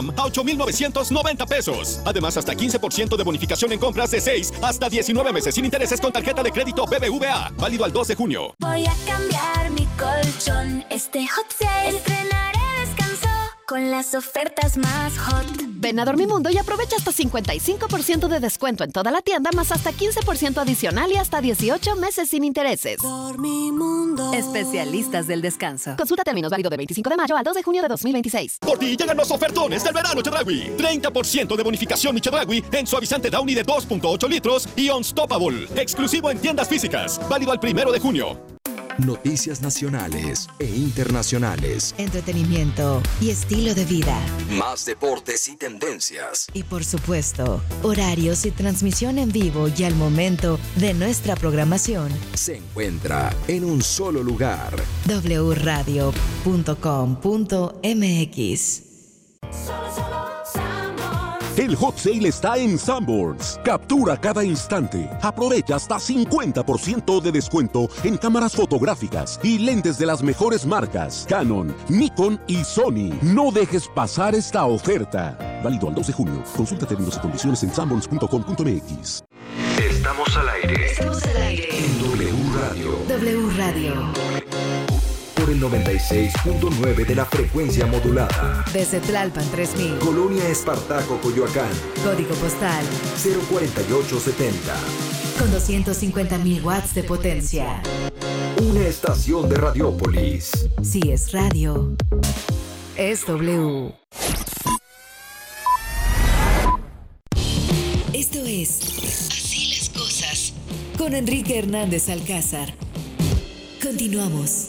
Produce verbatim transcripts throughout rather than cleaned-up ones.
a ocho mil novecientos noventa pesos. Además, hasta quince por ciento de bonificación en compras de seis hasta diecinueve meses sin intereses con tarjeta de crédito B B V A. Válido al dos de junio. Voy a cambiar mi colchón. Este hot sale estrenaré descanso con las ofertas más hot. Ven a Dormimundo y aprovecha hasta cincuenta y cinco por ciento de descuento en toda la tienda, más hasta quince por ciento adicional y hasta dieciocho meses sin intereses. Dormimundo. Especialistas del descanso. Consulta términos, válido de veinticinco de mayo al dos de junio de dos mil veintiséis. Por ti llegan los ofertones del verano Chedraui. treinta por ciento de bonificación Chedraui en suavizante Downy de dos punto ocho litros y Unstoppable. Exclusivo en tiendas físicas. Válido al primero de junio. Noticias nacionales e internacionales. Entretenimiento y estilo de vida. Más deportes y tendencias. Y por supuesto, horarios y transmisión en vivo y al momento de nuestra programación. Se encuentra en un solo lugar. doble u radio punto com punto m x. El hot sale está en Sanborns. Captura cada instante. Aprovecha hasta cincuenta por ciento de descuento en cámaras fotográficas y lentes de las mejores marcas: Canon, Nikon y Sony. No dejes pasar esta oferta. Válido al dos de junio. Consulta términos y condiciones en sanborns punto com punto m x. Estamos al aire. Estamos al aire. En W Radio. W Radio. Por el noventa y seis punto nueve de la frecuencia modulada. Desde Tlalpan tres mil. Colonia Espartaco, Coyoacán. Código postal cero cuarenta y ocho setenta. con doscientos cincuenta mil watts de potencia. Una estación de Radiópolis. Si es radio, es W. Esto es Así las cosas con Enrique Hernández Alcázar. Continuamos.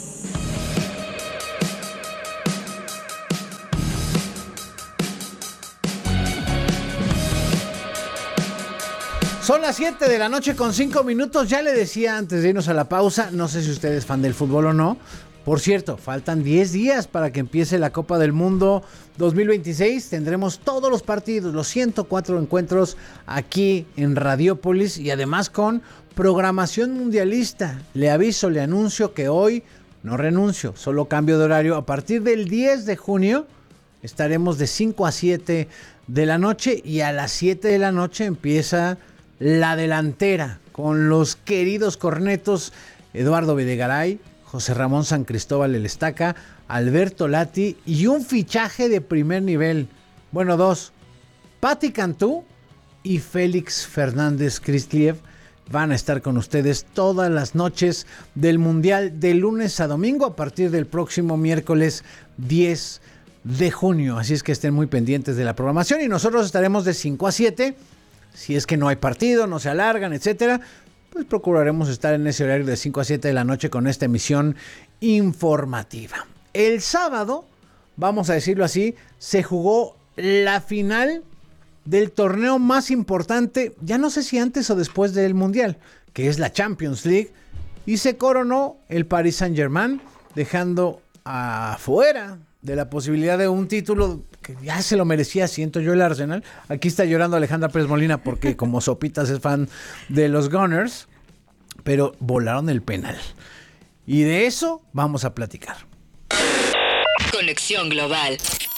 Son las siete de la noche con cinco minutos. Ya le decía antes de irnos a la pausa, no sé si usted es fan del fútbol o no. Por cierto, faltan diez días para que empiece la Copa del Mundo dos mil veintiséis. Tendremos todos los partidos, los ciento cuatro encuentros aquí en Radiópolis y además con programación mundialista. Le aviso, le anuncio que hoy no renuncio, solo cambio de horario. A partir del diez de junio estaremos de cinco a siete de la noche y a las siete de la noche empieza la delantera con los queridos cornetos Eduardo Videgaray, José Ramón San Cristóbal el Estaca, Alberto Lati y un fichaje de primer nivel. Bueno, dos. Pati Cantú y Félix Fernández Cristliev van a estar con ustedes todas las noches del Mundial de lunes a domingo a partir del próximo miércoles diez de junio. Así es que estén muy pendientes de la programación y nosotros estaremos de cinco a siete. Si es que no hay partido, no se alargan, etcétera, pues procuraremos estar en ese horario de cinco a siete de la noche con esta emisión informativa. El sábado, vamos a decirlo así, se jugó la final del torneo más importante, ya no sé si antes o después del Mundial, que es la Champions League, y se coronó el Paris Saint-Germain, dejando afuera de la posibilidad de un título que ya se lo merecía, siento yo, el Arsenal. Aquí está llorando Alejandra Pérez Molina porque como Sopitas es fan de los Gunners, pero volaron el penal. Y de eso vamos a platicar. Conexión Global.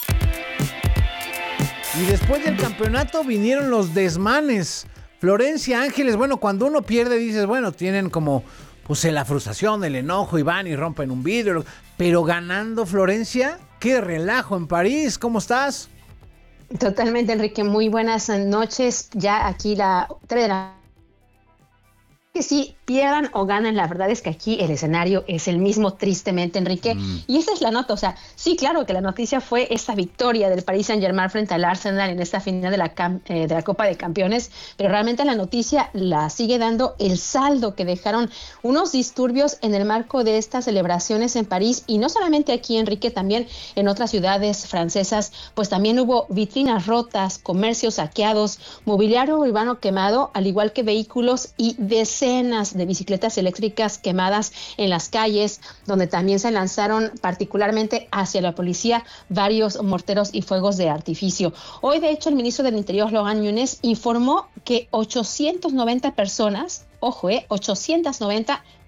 Y después del campeonato vinieron los desmanes. Florencia Ángeles, bueno, cuando uno pierde dices, bueno, tienen como pues la frustración, el enojo y van y rompen un vidrio. Pero ganando Florencia, qué relajo en París. ¿Cómo estás? Totalmente, Enrique. Muy buenas noches. Ya aquí la tres de la que sí, pierdan o ganan, la verdad es que aquí el escenario es el mismo, tristemente, Enrique. Mm. Y esa es la nota, o sea, sí, claro que la noticia fue esta victoria del Paris Saint-Germain frente al Arsenal en esta final de la, eh, de la Copa de Campeones, pero realmente la noticia la sigue dando el saldo que dejaron unos disturbios en el marco de estas celebraciones en París, y no solamente aquí, Enrique, también en otras ciudades francesas, pues también hubo vitrinas rotas, comercios saqueados, mobiliario urbano quemado, al igual que vehículos y decenas de bicicletas eléctricas quemadas en las calles, donde también se lanzaron particularmente hacia la policía varios morteros y fuegos de artificio. Hoy, de hecho, el ministro del Interior, Laurent Nunez, informó que ochocientas noventa personas, ojo, eh, ochocientas noventa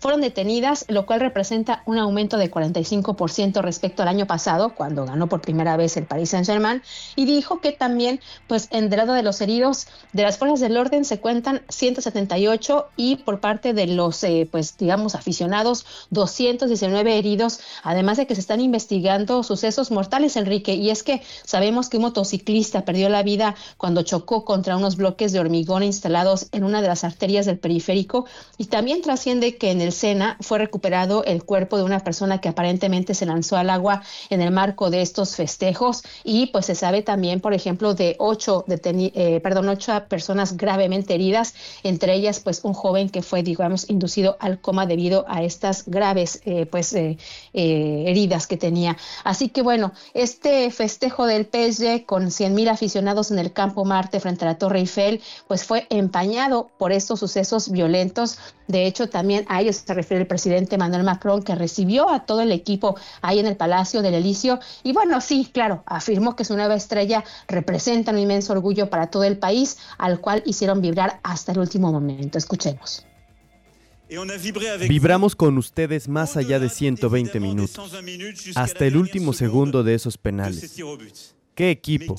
fueron detenidas, lo cual representa un aumento de cuarenta y cinco por ciento respecto al año pasado, cuando ganó por primera vez el Paris Saint-Germain, y dijo que también, pues, en del lado de los heridos de las fuerzas del orden se cuentan ciento setenta y ocho y por parte de los, eh, pues, digamos, aficionados, doscientos diecinueve heridos, además de que se están investigando sucesos mortales, Enrique, y es que sabemos que un motociclista perdió la vida cuando chocó contra unos bloques de hormigón instalados en una de las arterias del periférico, y también trasciende que en el Sena fue recuperado el cuerpo de una persona que aparentemente se lanzó al agua en el marco de estos festejos, y pues se sabe también, por ejemplo, de ocho, deteni- eh, perdón, ocho personas gravemente heridas, entre ellas pues un joven que fue, digamos, inducido al coma debido a estas graves eh, pues eh, eh, heridas que tenía. Así que bueno, este festejo del P S G con cien mil aficionados en el Campo Marte frente a la Torre Eiffel, pues fue empañado por estos sucesos violentos. De hecho, también a ellos se refiere el presidente Emmanuel Macron, que recibió a todo el equipo ahí en el Palacio del Elíseo. Y bueno, sí, claro, afirmó que su nueva estrella representa un inmenso orgullo para todo el país, al cual hicieron vibrar hasta el último momento. Escuchemos. Vibramos con ustedes más allá de ciento veinte minutos, hasta el último segundo de esos penales. ¡Qué equipo!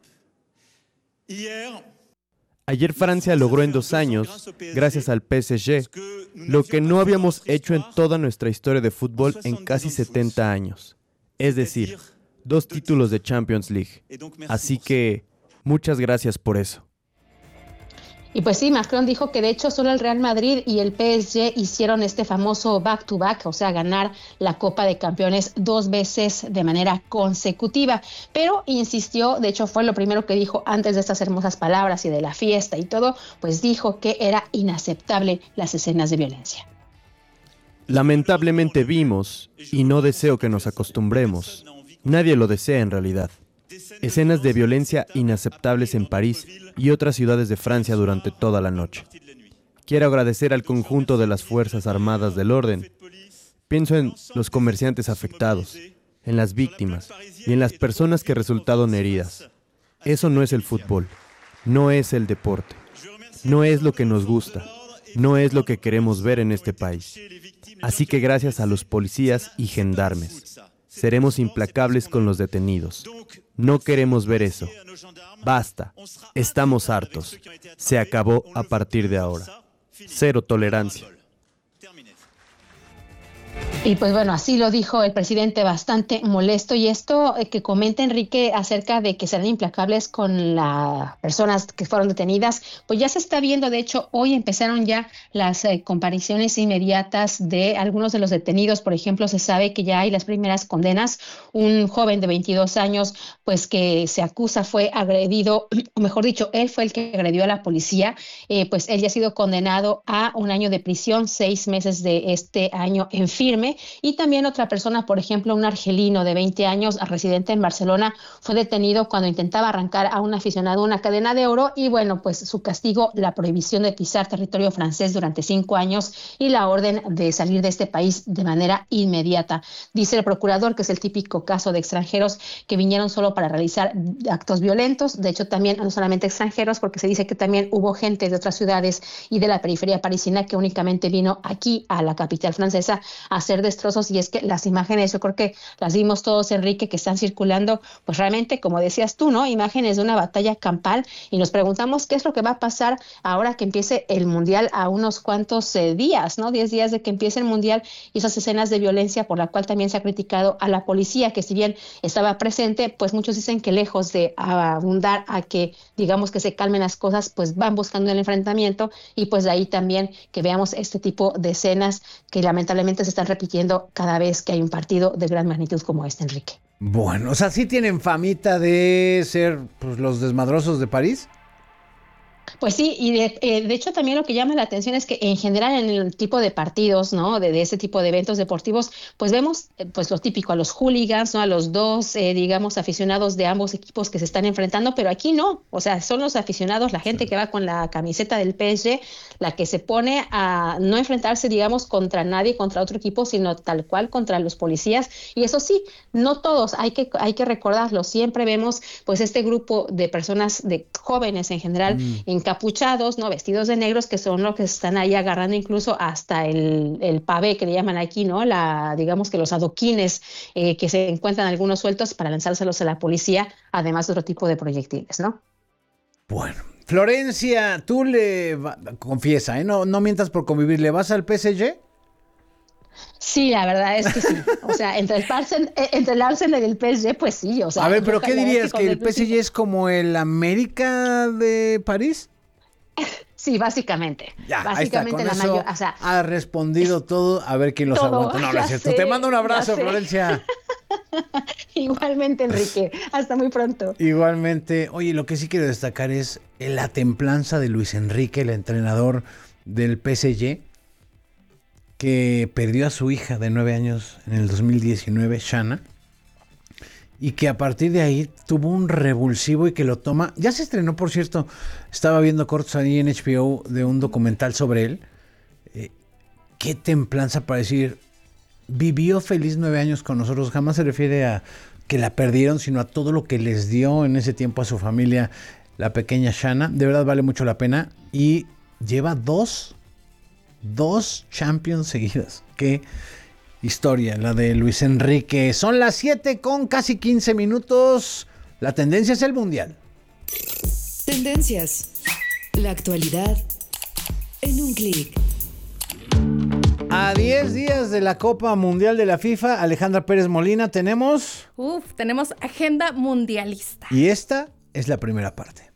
Ayer Francia logró en dos años, gracias al P S G, lo que no habíamos hecho en toda nuestra historia de fútbol en casi setenta años. Es decir, dos títulos de Champions League. Así que, muchas gracias por eso. Y pues sí, Macron dijo que de hecho solo el Real Madrid y el P S G hicieron este famoso back-to-back, o sea, ganar la Copa de Campeones dos veces de manera consecutiva. Pero insistió, de hecho fue lo primero que dijo antes de estas hermosas palabras y de la fiesta y todo, pues dijo que era inaceptable las escenas de violencia. Lamentablemente vimos, y no deseo que nos acostumbremos, nadie lo desea en realidad, escenas de violencia inaceptables en París y otras ciudades de Francia durante toda la noche. Quiero agradecer al conjunto de las Fuerzas Armadas del Orden. Pienso en los comerciantes afectados, en las víctimas y en las personas que resultaron heridas. Eso no es el fútbol, no es el deporte, no es lo que nos gusta, no es lo que queremos ver en este país. Así que gracias a los policías y gendarmes, seremos implacables con los detenidos. No queremos ver eso. Basta. Estamos hartos. Se acabó a partir de ahora. Cero tolerancia. Y pues bueno, así lo dijo el presidente, bastante molesto. Y esto eh, que comenta Enrique acerca de que serán implacables con las personas que fueron detenidas, pues ya se está viendo. De hecho, hoy empezaron ya las eh, comparaciones inmediatas de algunos de los detenidos. Por ejemplo, se sabe que ya hay las primeras condenas. Un joven de veintidós años, pues que se acusa fue agredido, o mejor dicho, él fue el que agredió a la policía. Eh, pues él ya ha sido condenado a un año de prisión, seis meses de este año en firme. Y también otra persona, por ejemplo, un argelino de veinte años, residente en Barcelona, fue detenido cuando intentaba arrancar a un aficionado una cadena de oro y bueno, pues su castigo, la prohibición de pisar territorio francés durante cinco años y la orden de salir de este país de manera inmediata. Dice el procurador que es el típico caso de extranjeros que vinieron solo para realizar actos violentos. De hecho, también no solamente extranjeros, porque se dice que también hubo gente de otras ciudades y de la periferia parisina que únicamente vino aquí a la capital francesa a hacer destrozos. Y es que las imágenes, yo creo que las vimos todos, Enrique, que están circulando, pues realmente, como decías tú, ¿no? Imágenes de una batalla campal, y nos preguntamos qué es lo que va a pasar ahora que empiece el Mundial a unos cuantos eh, días, ¿no? Diez días de que empiece el Mundial, y esas escenas de violencia por la cual también se ha criticado a la policía, que si bien estaba presente, pues muchos dicen que lejos de abundar a que, digamos, que se calmen las cosas, pues van buscando el enfrentamiento, y pues de ahí también que veamos este tipo de escenas que lamentablemente se están repitiendo cada vez que hay un partido de gran magnitud como este, Enrique. Bueno, o sea, ¿sí tienen famita de ser pues, los desmadrosos de París? Pues sí, y de, eh, de hecho también lo que llama la atención es que en general en el tipo de partidos, ¿no? De, de ese tipo de eventos deportivos, pues vemos eh, pues lo típico, a los hooligans, ¿no? A los dos, eh, digamos, aficionados de ambos equipos que se están enfrentando, pero aquí no, o sea, son los aficionados, la gente que va con la camiseta del P S G, la que se pone a no enfrentarse, digamos, contra nadie, contra otro equipo, sino tal cual contra los policías. Y eso sí, no todos, hay que, hay que recordarlo, siempre vemos pues este grupo de personas, de jóvenes en general, mm. encapuchados, ¿no? Vestidos de negros, que son los que están ahí agarrando incluso hasta el, el pavé, que le llaman aquí, ¿no? La, digamos que los adoquines eh, que se encuentran algunos sueltos para lanzárselos a la policía, además de otro tipo de proyectiles, ¿no? Bueno, Florencia, tú le, va, confiesa, ¿eh? No, no mientas por convivir, ¿le vas al P S G? Sí, la verdad es que sí. O sea, entre el Arsenal, entre el Arsenal y el P S G, pues sí. O sea, a ver, pero ¿qué dirías? que ¿Que el P S G es como el América de París? Sí, básicamente. Ya, básicamente ahí está. Con la eso mayor, o sea, ha respondido todo. A ver quién los todo, aguanta. No, no es cierto. sé, Te mando un abrazo, Florencia. Igualmente, Enrique. Hasta muy pronto. Igualmente. Oye, lo que sí quiero destacar es la templanza de Luis Enrique, el entrenador del P S G, que perdió a su hija de nueve años en el dos mil diecinueve, Shanna, y que a partir de ahí tuvo un revulsivo y que lo toma. Ya se estrenó, por cierto, estaba viendo cortos ahí en H B O de un documental sobre él. Eh, qué templanza para decir, vivió feliz nueve años con nosotros. Jamás se refiere a que la perdieron, sino a todo lo que les dio en ese tiempo a su familia, la pequeña Shanna. De verdad vale mucho la pena. Y lleva dos Dos Champions seguidas. Qué historia la de Luis Enrique. Son las siete con casi quince minutos. La tendencia es el Mundial. Tendencias. La actualidad en un clic. A diez días de la Copa Mundial de la FIFA, Alejandra Pérez Molina, tenemos... Uf, tenemos agenda mundialista. Y esta es la primera parte.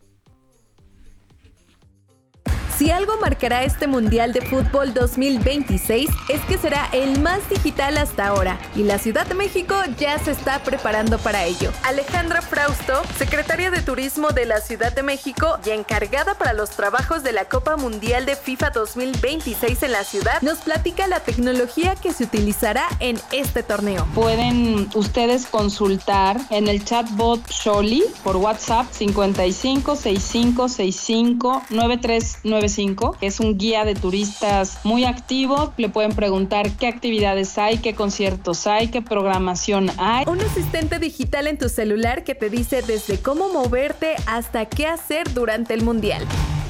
Si algo marcará este Mundial de Fútbol dos mil veintiséis es que será el más digital hasta ahora y la Ciudad de México ya se está preparando para ello. Alejandra Frausto, secretaria de Turismo de la Ciudad de México y encargada para los trabajos de la Copa Mundial de FIFA dos mil veintiséis en la ciudad, nos platica la tecnología que se utilizará en este torneo. Pueden ustedes consultar en el chatbot Sholi por WhatsApp cincuenta y cinco sesenta y cinco sesenta y cinco noventa y tres noventa y cinco. Es un guía de turistas muy activo. Le pueden preguntar qué actividades hay, qué conciertos hay, qué programación hay. Un asistente digital en tu celular que te dice desde cómo moverte hasta qué hacer durante el Mundial.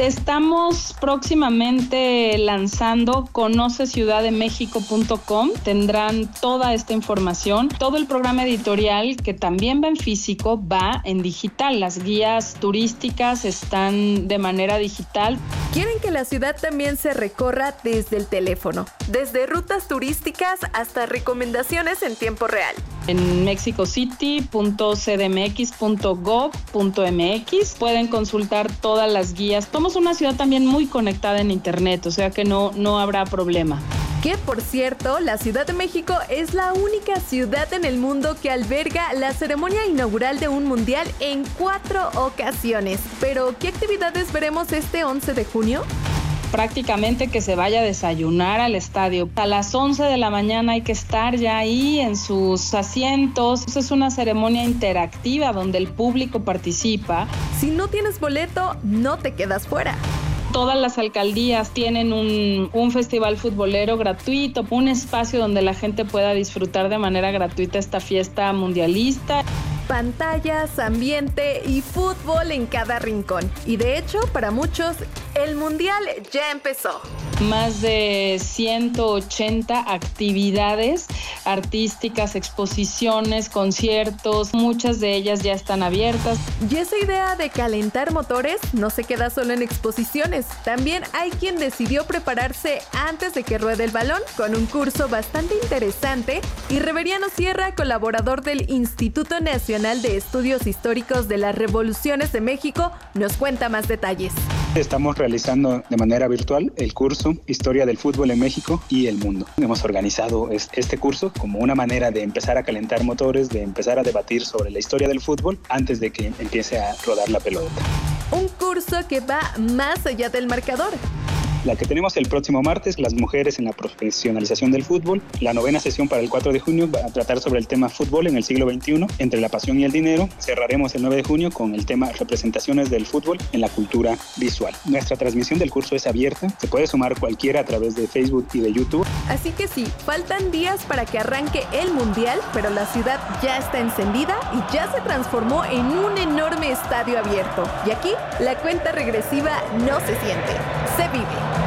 Estamos próximamente lanzando conoce ciudad de méxico punto com. Tendrán toda esta información. Todo el programa editorial, que también va en físico, va en digital. Las guías turísticas están de manera digital. Quieren que la ciudad también se recorra desde el teléfono, desde rutas turísticas hasta recomendaciones en tiempo real. En mexicocity punto c d m x punto gov punto m x pueden consultar todas las guías. Somos una ciudad también muy conectada en internet, o sea que no, no habrá problema. Que, por cierto, la Ciudad de México es la única ciudad en el mundo que alberga la ceremonia inaugural de un mundial en cuatro ocasiones. Pero, ¿qué actividades veremos este once de junio? Prácticamente que se vaya a desayunar al estadio. A las once de la mañana hay que estar ya ahí en sus asientos. Es una ceremonia interactiva donde el público participa. Si no tienes boleto, no te quedas fuera. Todas las alcaldías tienen un, un festival futbolero gratuito, un espacio donde la gente pueda disfrutar de manera gratuita esta fiesta mundialista. Pantallas, ambiente y fútbol en cada rincón. Y de hecho, para muchos, el Mundial ya empezó. Más de ciento ochenta actividades artísticas, exposiciones, conciertos, muchas de ellas ya están abiertas. Y esa idea de calentar motores no se queda solo en exposiciones. También hay quien decidió prepararse antes de que ruede el balón con un curso bastante interesante. Y Reveriano Sierra, colaborador del Instituto Nacional de Estudios Históricos de las Revoluciones de México, nos cuenta más detalles. Estamos realizando de manera virtual el curso Historia del Fútbol en México y el Mundo. Hemos organizado este curso como una manera de empezar a calentar motores, de empezar a debatir sobre la historia del fútbol antes de que empiece a rodar la pelota. Un curso que va más allá del marcador. La que tenemos el próximo martes, las mujeres en la profesionalización del fútbol. La novena sesión para el cuatro de junio va a tratar sobre el tema fútbol en el siglo veintiuno, entre la pasión y el dinero. Cerraremos el nueve de junio con el tema representaciones del fútbol en la cultura visual. Nuestra transmisión del curso es abierta, se puede sumar cualquiera a través de Facebook y de YouTube. Así que sí, faltan días para que arranque el Mundial, pero la ciudad ya está encendida y ya se transformó en un enorme estadio abierto. Y aquí la cuenta regresiva no se siente, se vive.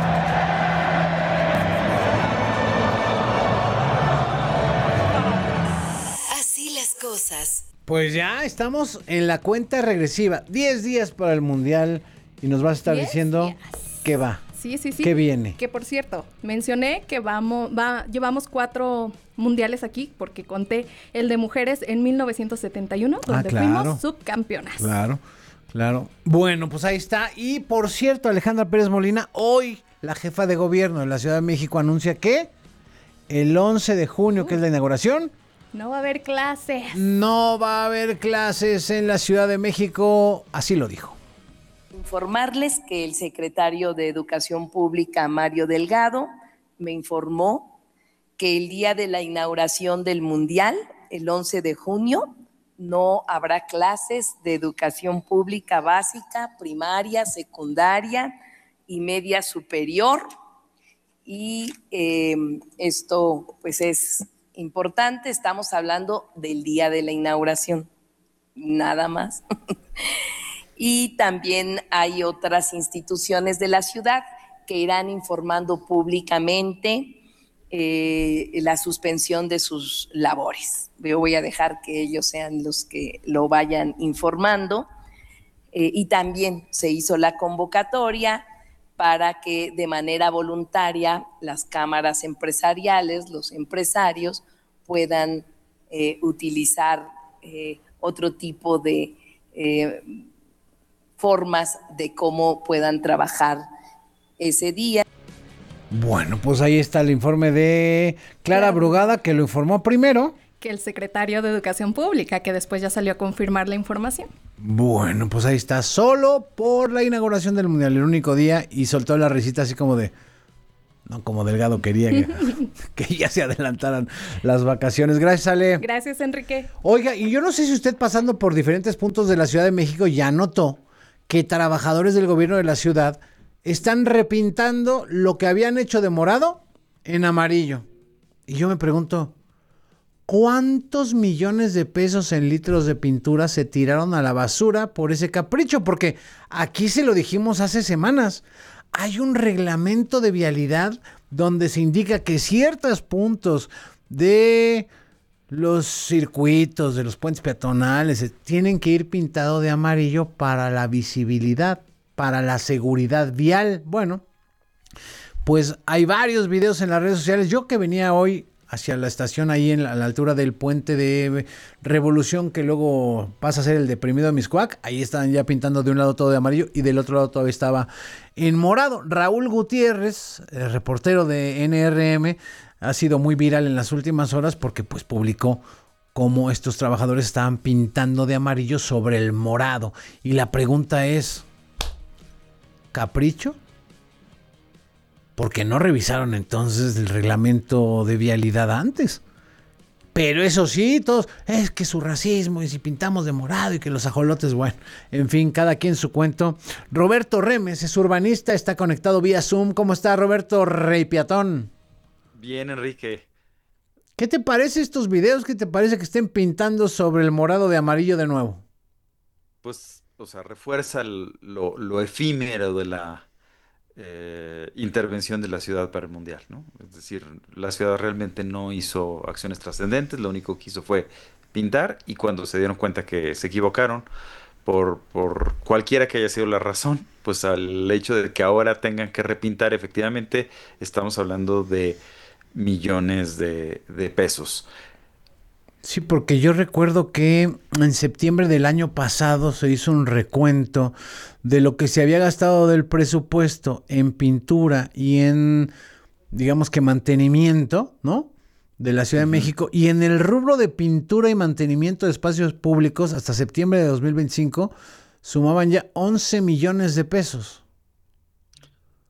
Así las cosas. Pues ya estamos en la cuenta regresiva. diez días para el Mundial y nos vas a estar diciendo días. qué va. Sí, sí, sí. ¿Qué viene? Que por cierto, mencioné que vamos, va, llevamos cuatro mundiales aquí porque conté el de mujeres en mil novecientos setenta y uno, donde ah, claro. fuimos subcampeonas. Claro, claro. Bueno, pues ahí está. Y por cierto, Alejandra Pérez Molina, hoy la jefa de gobierno de la Ciudad de México anuncia que el once de junio, uh. que es la inauguración, no va a haber clases. No va a haber clases en la Ciudad de México, así lo dijo. Informarles que el secretario de Educación Pública, Mario Delgado, me informó que el día de la inauguración del Mundial, el once de junio, no habrá clases de educación pública básica, primaria, secundaria y media superior. Y eh, esto pues es importante, estamos hablando del día de la inauguración, nada más. Y también hay otras instituciones de la ciudad que irán informando públicamente eh, la suspensión de sus labores. Yo voy a dejar que ellos sean los que lo vayan informando. Eh, y también se hizo la convocatoria para que de manera voluntaria las cámaras empresariales, los empresarios, puedan eh, utilizar eh, otro tipo de eh, formas de cómo puedan trabajar ese día. Bueno, pues ahí está el informe de Clara Brugada, que lo informó primero. Que el secretario de Educación Pública, que después ya salió a confirmar la información. Bueno, pues ahí está, solo por la inauguración del Mundial, el único día, y soltó la risita así como de... No, como Delgado quería que, que ya se adelantaran las vacaciones. Gracias, Ale. Gracias, Enrique. Oiga, y yo no sé si usted pasando por diferentes puntos de la Ciudad de México ya notó que trabajadores del gobierno de la ciudad están repintando lo que habían hecho de morado en amarillo. Y yo me pregunto, ¿cuántos millones de pesos en litros de pintura se tiraron a la basura por ese capricho? Porque aquí se lo dijimos hace semanas. Hay un reglamento de vialidad donde se indica que ciertos puntos de los circuitos, de los puentes peatonales, tienen que ir pintado de amarillo para la visibilidad, para la seguridad vial. Bueno, pues hay varios videos en las redes sociales. Yo que venía hoy hacia la estación ahí en la, a la altura del puente de Revolución, que luego pasa a ser el deprimido de Mixcoac, ahí estaban ya pintando de un lado todo de amarillo y del otro lado todavía estaba en morado. Raúl Gutiérrez, el reportero de N R M, ha sido muy viral en las últimas horas porque pues publicó cómo estos trabajadores estaban pintando de amarillo sobre el morado. Y la pregunta es, ¿capricho? Porque no revisaron entonces el reglamento de vialidad antes. Pero eso sí, todos, es que su racismo y si pintamos de morado y que los ajolotes, bueno, en fin, cada quien su cuento. Roberto Remes es urbanista, está conectado vía Zoom. ¿Cómo está, Roberto Rey Piatón? Bien, Enrique. ¿Qué te parece estos videos? ¿Qué te parece que estén pintando sobre el morado de amarillo de nuevo? Pues, o sea, refuerza el, lo, lo efímero de la... Eh, intervención de la ciudad para el Mundial, ¿no? Es decir, la ciudad realmente no hizo acciones trascendentes, lo único que hizo fue pintar, y cuando se dieron cuenta que se equivocaron, por, por cualquiera que haya sido la razón, pues al hecho de que ahora tengan que repintar, efectivamente, estamos hablando de millones de, de pesos. Sí, porque yo recuerdo que en septiembre del año pasado se hizo un recuento de lo que se había gastado del presupuesto en pintura y en, digamos que mantenimiento, ¿no? De la Ciudad uh-huh. de México. Y en el rubro de pintura y mantenimiento de espacios públicos, hasta septiembre de dos mil veinticinco, sumaban ya once millones de pesos.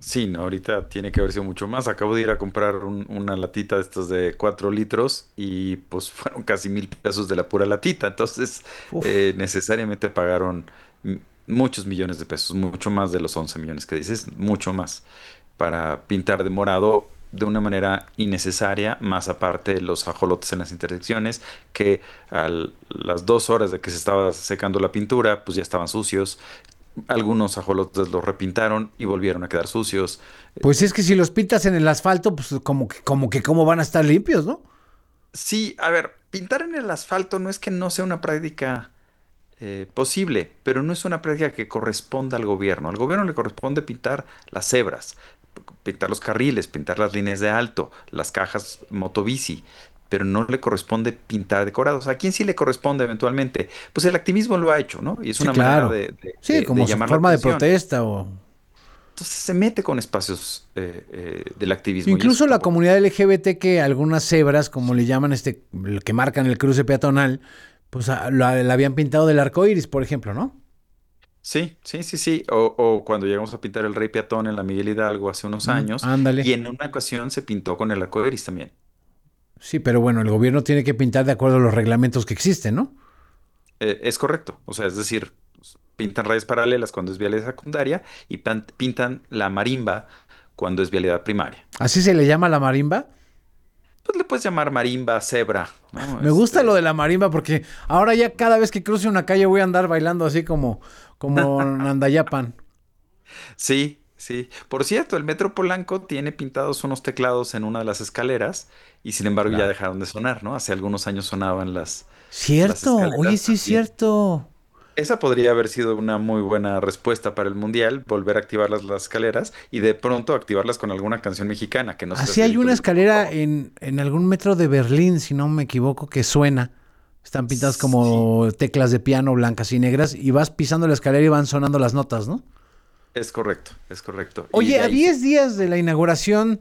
Sí, no, ahorita tiene que haber sido mucho más. Acabo de ir a comprar un- una latita de estas de cuatro litros y pues fueron casi mil pesos de la pura latita. Entonces, Uf. eh, necesariamente pagaron m- muchos millones de pesos, mucho más de los once millones que dices, mucho más, para pintar de morado de una manera innecesaria, más aparte los ajolotes en las intersecciones, que a las dos horas de que se estaba secando la pintura, pues ya estaban sucios. Algunos ajolotes los repintaron y volvieron a quedar sucios. Pues es que si los pintas en el asfalto, pues como que, como que cómo van a estar limpios, ¿no? Sí, a ver, pintar en el asfalto no es que no sea una práctica eh, posible, pero no es una práctica que corresponda al gobierno. Al gobierno le corresponde pintar las cebras, pintar los carriles, pintar las líneas de alto, las cajas motobici, pero no le corresponde pintar decorados. ¿A quién sí le corresponde eventualmente? Pues el activismo lo ha hecho, ¿no? Y es Sí, una claro. manera de, de- Sí, de- de como su llamar la forma de atención. protesta o... Entonces se mete con espacios eh, eh, del activismo. y Incluso eso la tampoco- comunidad L G B T, que algunas cebras, como le llaman, este, el que marcan el cruce peatonal, pues a- la, la habían pintado del arco iris, por ejemplo, ¿no? Sí, sí, sí, sí. O, o cuando llegamos a pintar el Rey Peatón en la Miguel Hidalgo hace unos Mm, años, ándale. y en una ocasión se pintó con el arco iris también. Sí, pero bueno, el gobierno tiene que pintar de acuerdo a los reglamentos que existen, ¿no? Eh, es correcto. O sea, es decir, pintan rayas paralelas cuando es vialidad secundaria y pan- pintan la marimba cuando es vialidad primaria. Así se le llama la marimba. Pues le puedes llamar marimba, cebra, ¿no? Me gusta Este, lo de la marimba porque ahora ya cada vez que cruce una calle voy a andar bailando así como, como Nandayapan. Sí, sí. Por cierto, el Metro Polanco tiene pintados unos teclados en una de las escaleras y sin embargo ya Claro. dejaron de sonar, ¿no? Hace algunos años sonaban las, las Cierto, escaleras oye, sí es también. cierto. Esa podría haber sido una muy buena respuesta para el Mundial, volver a activar las, las escaleras y de pronto activarlas con alguna canción mexicana que no sea Así hay Cielito una Lindo, por escalera favor. en, en algún metro de Berlín, si no me equivoco, que suena. Están pintadas Sí, como teclas de piano blancas y negras y vas pisando la escalera y van sonando las notas, ¿no? es correcto, es correcto. Y Oye, de a ahí diez días de la inauguración,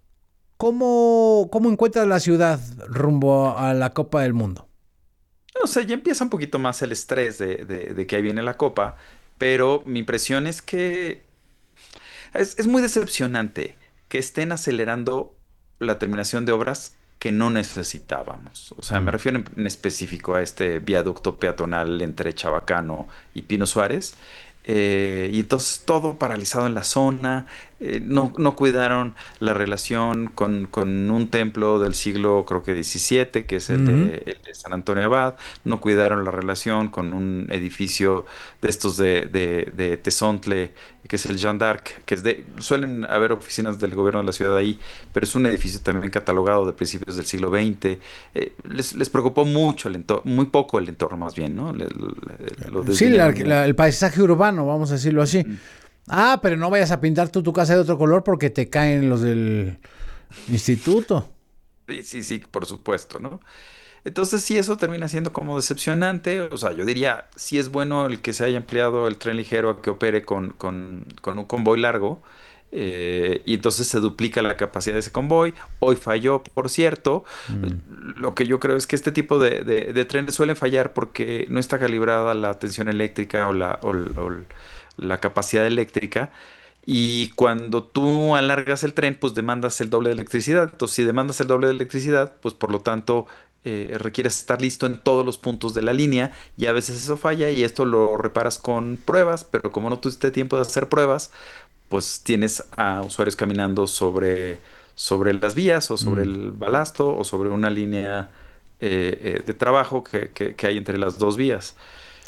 ¿cómo, cómo encuentras la ciudad rumbo a la Copa del Mundo? O sea, ya empieza un poquito más el estrés de, de- de que ahí viene la copa, pero mi impresión es que es, es muy decepcionante que estén acelerando la terminación de obras que no necesitábamos. O sea, me Mm. refiero en, en específico a este viaducto peatonal entre Chabacano y Pino Suárez. Eh, y entonces todo paralizado en la zona, eh, no, no cuidaron la relación con, con un templo del siglo, creo que diecisiete, que es el Ujú. de, el de San Antonio Abad, no cuidaron la relación con un edificio de estos de, de, de Tezontle, que es el Jeanne d'Arc, que es de, suelen haber oficinas del gobierno de la ciudad ahí, pero es un edificio también catalogado de principios del siglo veinte. Eh, les, les preocupó mucho el entorno, muy poco el entorno más bien, ¿no? Le- le- lo Sí, la- desdeñaron la- mucho. el paisaje urbano, vamos a decirlo así. Mm. Ah, pero no vayas a pintar tú tu casa de otro color porque te caen los del instituto. Sí, sí, sí, por supuesto, ¿no? Entonces sí, eso termina siendo como decepcionante. O sea, yo diría, sí es bueno el que se haya empleado el tren ligero a que opere con, con, con un convoy largo. Eh, y entonces se duplica la capacidad de ese convoy. Hoy falló, por cierto. Mm. Lo que yo creo es que este tipo de, de- de trenes suelen fallar porque no está calibrada la tensión eléctrica o la, o l- o l- la capacidad eléctrica. Y cuando tú alargas el tren, pues demandas el doble de electricidad. Entonces, si demandas el doble de electricidad, pues por lo tanto eh, requieres estar listo en todos los puntos de la línea y a veces eso falla y esto lo reparas con pruebas, pero como no tuviste tiempo de hacer pruebas, pues tienes a usuarios caminando sobre, sobre las vías o sobre Mm. el balasto o sobre una línea eh, eh, de trabajo que, que- que hay entre las dos vías.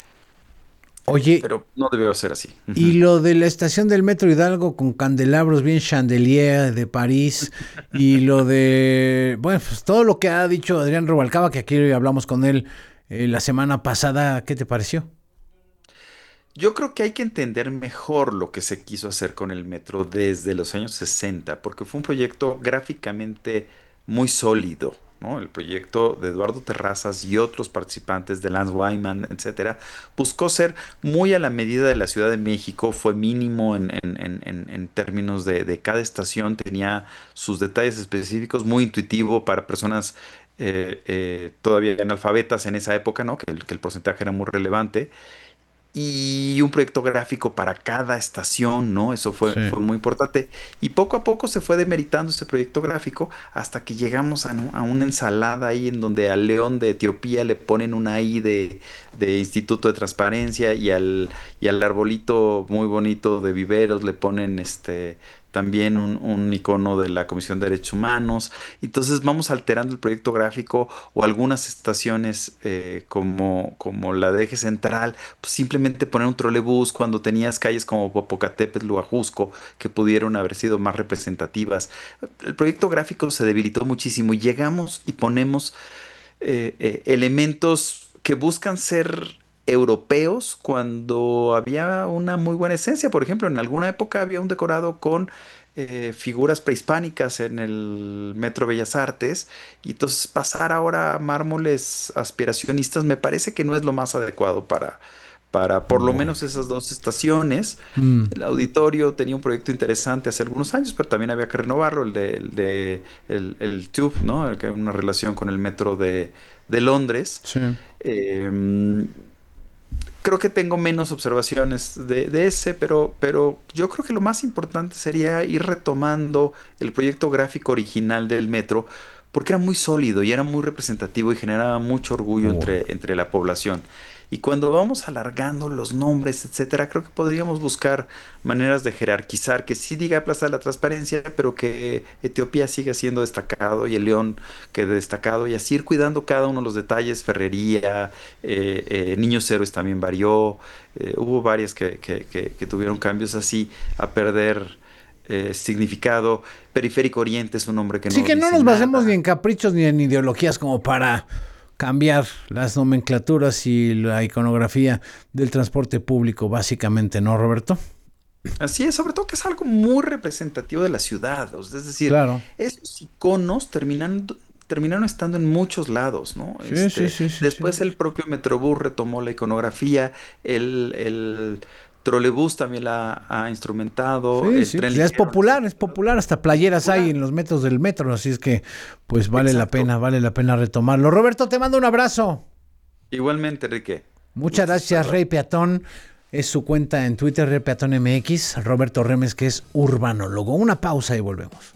Oye, Pero no debió ser así. y lo de la estación del Metro Hidalgo con candelabros bien chandelier de París y lo de, bueno, pues todo lo que ha dicho Adrián Rubalcaba, que aquí hablamos con él eh, la semana pasada, ¿qué te pareció? Yo creo que hay que entender mejor lo que se quiso hacer con el metro desde los años sesenta, porque fue un proyecto gráficamente muy sólido, ¿no? El proyecto de Eduardo Terrazas y otros participantes de Lance Wyman, etcétera, buscó ser muy a la medida de la Ciudad de México, fue mínimo en, en- en- en- en términos de, de cada estación, tenía sus detalles específicos, muy intuitivo para personas eh, eh, todavía analfabetas en esa época, ¿no? Que el, que el porcentaje era muy relevante. y un proyecto gráfico para cada estación, ¿no? Eso fue, sí. fue muy importante. Y poco a poco se fue demeritando ese proyecto gráfico hasta que llegamos a, a una ensalada ahí en donde al león de Etiopía le ponen una I de, de Instituto de Transparencia y al, y al arbolito muy bonito de Viveros le ponen este... también un, un icono de la Comisión de Derechos Humanos. Entonces vamos alterando el proyecto gráfico, o algunas estaciones eh, como, como la de Eje Central, pues simplemente poner un trolebús cuando tenías calles como Popocatépetl o Ajusco que pudieron haber sido más representativas. El proyecto gráfico se debilitó muchísimo y llegamos y ponemos eh, eh, elementos que buscan ser europeos cuando había una muy buena esencia. Por ejemplo, en alguna época había un decorado con eh, figuras prehispánicas en el Metro Bellas Artes, y entonces pasar ahora a mármoles aspiracionistas me parece que no es lo más adecuado para, para por lo menos esas dos estaciones. Mm. El auditorio tenía un proyecto interesante hace algunos años, pero también había que renovarlo, el de el, de, el, el Tube, ¿no? El que hay una relación con el metro de, de Londres. Sí. Eh, Creo que tengo menos observaciones de, de ese, pero, pero yo creo que lo más importante sería ir retomando el proyecto gráfico original del metro, porque era muy sólido y era muy representativo y generaba mucho orgullo oh. entre, entre la población. Y cuando vamos alargando los nombres, etcétera, creo que podríamos buscar maneras de jerarquizar, que sí diga Plaza de la Transparencia, pero que Etiopía siga siendo destacado y el León quede destacado, y así ir cuidando cada uno de los detalles. Ferrería, eh, eh, Niños Héroes también varió, eh, hubo varias que, que, que, que tuvieron cambios así a perder eh, significado. Periférico Oriente es un nombre que no Sí, que no nos nada. basemos ni en caprichos ni en ideologías como para cambiar las nomenclaturas y la iconografía del transporte público, básicamente, ¿no, Roberto? Así es, sobre todo que es algo muy representativo de la ciudad. Es decir, claro. esos iconos terminan, terminaron estando en muchos lados, ¿no? Sí, Este, sí, sí, sí, después sí. el propio Metrobús retomó la iconografía, el... el trolebús también la ha instrumentado. Sí, el sí, tren ya es ligero, popular, es popular, hasta playeras popular. hay en los metros del metro, así es que pues vale Exacto. la pena, vale la pena retomarlo. Roberto, te mando un abrazo. Igualmente, Enrique. Muchas gracias, Rey Peatón. Es su cuenta en Twitter, Rey Peatón M X. Roberto Remes, que es urbanólogo. Una pausa y volvemos.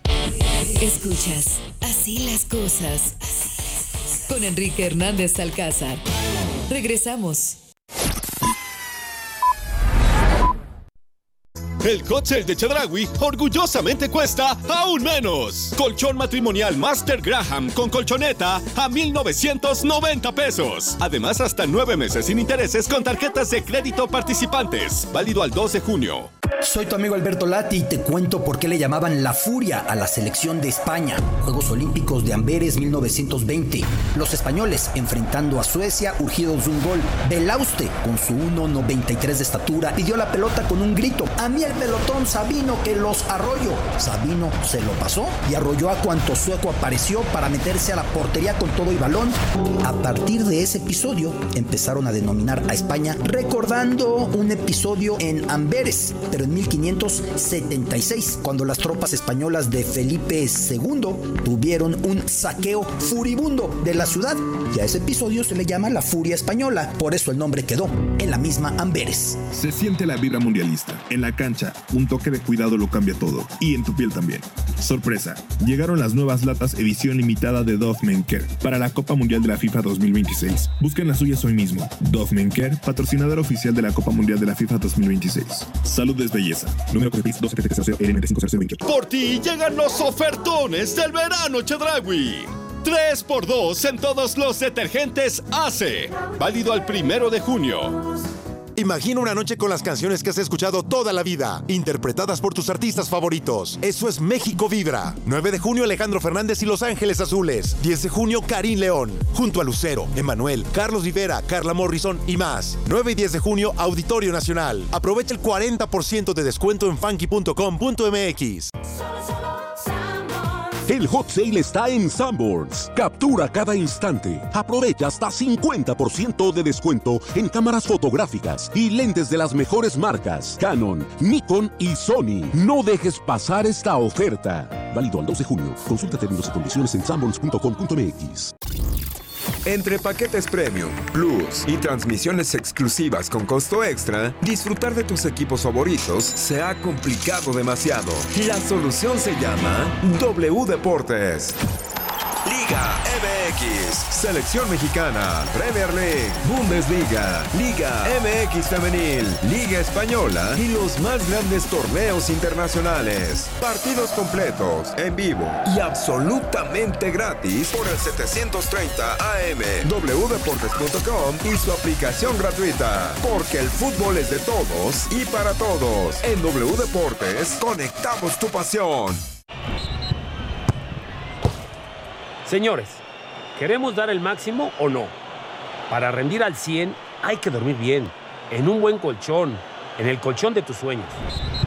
Escuchas Así las cosas con Enrique Hernández Alcázar. Regresamos. El hot sale de Chedraui orgullosamente cuesta aún menos. Colchón matrimonial Master Graham con colchoneta a mil novecientos noventa pesos. Además, hasta nueve meses sin intereses con tarjetas de crédito participantes. Válido al dos de junio. Soy tu amigo Alberto Lati y te cuento por qué le llamaban la furia a la selección de España. Juegos Olímpicos de Amberes mil novecientos veinte. Los españoles enfrentando a Suecia urgidos de un gol. Belauste, con su uno noventa y tres de estatura, pidió la pelota con un grito. A mí el pelotón Sabino que los arroyo. Sabino se lo pasó y arrolló a cuanto sueco apareció para meterse a la portería con todo y balón. A partir de ese episodio empezaron a denominar a España recordando un episodio en Amberes, pero en mil quinientos setenta y seis, cuando las tropas españolas de Felipe segundo tuvieron un saqueo furibundo de la ciudad, y a ese episodio se le llama la Furia Española, por eso el nombre quedó en la misma Amberes. Se siente la vibra mundialista. En la cancha, un toque de cuidado lo cambia todo, y en tu piel también. Sorpresa, llegaron las nuevas latas edición limitada de Dove Men Care para la Copa Mundial de la FIFA dos mil veintiséis. Busquen las suyas hoy mismo. Dove Men Care, patrocinador oficial de la Copa Mundial de la FIFA dos mil veintiséis. Salud es belleza. Número de dos siete cero cero L M cinco cero cero veintiocho. Por ti llegan los ofertones del verano Chedraui. tres por dos en todos los detergentes Ace. Válido al primero de junio. Imagina una noche con las canciones que has escuchado toda la vida, interpretadas por tus artistas favoritos. Eso es México Vibra. nueve de junio, Alejandro Fernández y Los Ángeles Azules. diez de junio, Karim León. Junto a Lucero, Emanuel, Carlos Rivera, Carla Morrison y más. nueve y diez de junio, Auditorio Nacional. Aprovecha el cuarenta por ciento de descuento en funky punto com punto m x. El hot sale está en Sanborns. Captura cada instante. Aprovecha hasta cincuenta por ciento de descuento en cámaras fotográficas y lentes de las mejores marcas: Canon, Nikon y Sony. No dejes pasar esta oferta. Válido al dos de junio. Consulta términos y condiciones en sanborns punto com punto m x. Entre paquetes Premium, Plus y transmisiones exclusivas con costo extra, disfrutar de tus equipos favoritos se ha complicado demasiado. La solución se llama W Deportes. Liga M X, Selección Mexicana, Premier League, Bundesliga, Liga M X Femenil, Liga Española y los más grandes torneos internacionales. Partidos completos, en vivo y absolutamente gratis por el setecientos treinta A M, w deportes punto com y su aplicación gratuita. Porque el fútbol es de todos y para todos. En W Deportes, conectamos tu pasión. Señores, ¿queremos dar el máximo o no? Para rendir al cien hay que dormir bien, en un buen colchón, en el colchón de tus sueños.